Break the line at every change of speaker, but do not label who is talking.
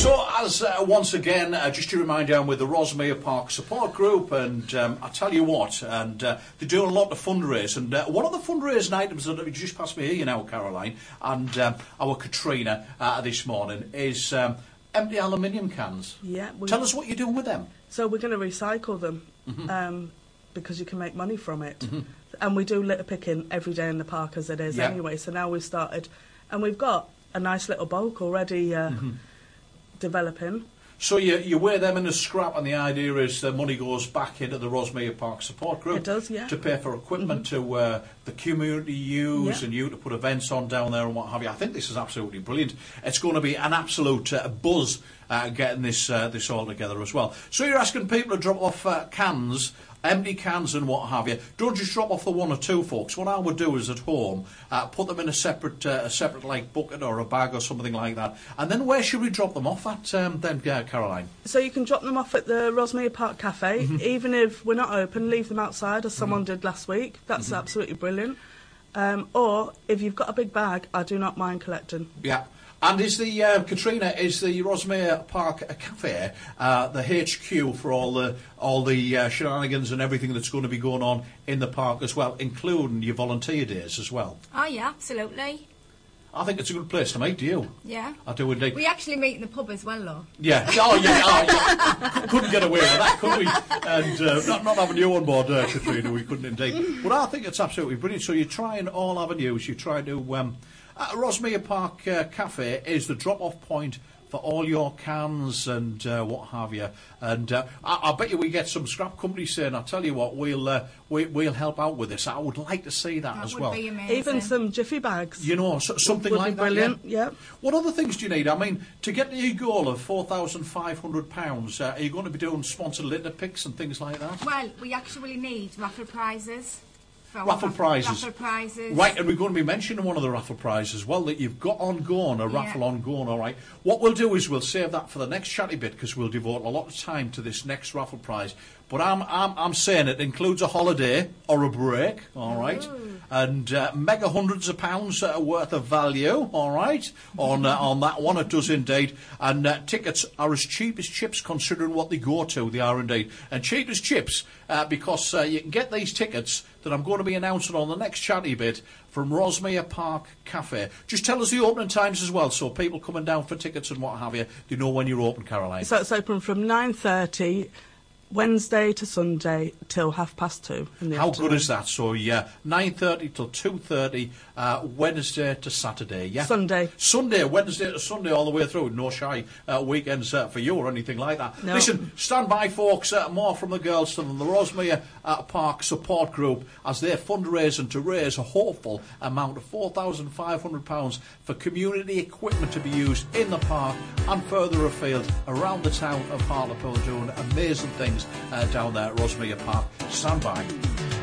So, as once again, just to remind you, I'm with the Rosmere Park Support Group, and I tell you what, and they're doing a lot to fundraise. And one of the fundraising items that you just passed me here now, Caroline, and our Katrina this morning is empty aluminium cans.
Yeah.
Tell us what you're doing with them.
So we're going to recycle them because you can make money from it. And we do litter picking every day in the park as it is anyway. So now we've started, and we've got a nice little bulk already developing. So
you weigh them in a scrap, and the idea is the money goes back into the Rosmere Park Support Group.
It does, yeah.
To pay for equipment to the community use and you to put events on down there and what have you. I think this is absolutely brilliant. It's going to be an absolute buzz getting this all together as well. So you're asking people to drop off cans, empty cans and what have you. Don't just drop off the one or two, folks. What I would do is at home, put them in a separate like bucket or a bag or something like that. And then where should we drop them off at then, Caroline?
So you can drop them off at the Rosmere Park Cafe. Even if we're not open, leave them outside as someone did last week. That's absolutely brilliant. Or if you've got a big bag, I do not mind collecting.
Yeah. And is the Katrina, is the Rosmere Park Cafe the HQ for all the shenanigans and everything that's going to be going on in the park as well, including your volunteer days as well?
Oh yeah, absolutely.
I think it's a good place to meet, do you?
Yeah.
I do indeed.
We actually meet in the pub as well, though.
Yeah. Oh yeah. Couldn't get away with that, could we? And not having you on board, Katrina, we couldn't indeed. But I think it's absolutely brilliant. So you're trying all avenues. You're trying to... Rosmere Park Cafe is the drop-off point for all your cans and what have you. And I bet you we get some scrap companies saying, "I tell you what, we'll help out with this." I would like to see that as well.
That would be amazing.
Even some jiffy bags.
You know, something
would
like
be
that.
Brilliant. Yeah.
What other things do you need? I mean, to get to your goal of £4,500, are you going to be doing sponsored litter picks and things like that?
Well, we actually need raffle prizes.
Raffle prizes.
Raffle prizes.
Right, and we're going to be mentioning one of the raffle prizes as well that you've got ongoing, a raffle ongoing, all right. What we'll do is we'll save that for the next chatty bit because we'll devote a lot of time to this next raffle prize. But I'm saying it includes a holiday or a break, all right, and mega hundreds of pounds worth of value, all right, on that one. It does indeed, and tickets are as cheap as chips considering what they go to. They are indeed, and cheap as chips because you can get these tickets that I'm going to be announcing on the next chatty bit from Rosmere Park Cafe. Just tell us the opening times as well, so people coming down for tickets and what have you, they know when you're open, Caroline.
So it's open from 9:30. Wednesday to Sunday till 2:30 in the afternoon.
How good is that? So, 9:30 till 2:30, Wednesday to Saturday, yeah?
Sunday,
Wednesday to Sunday, all the way through. No shy weekends for you or anything like that.
No.
Listen, stand by, folks. More from the girls from the Rosmere Park Support Group as they're fundraising to raise a hopeful amount of £4,500 for community equipment to be used in the park and further afield around the town of Hartlepool, doing amazing things down there at Rosmere Park. Stand by.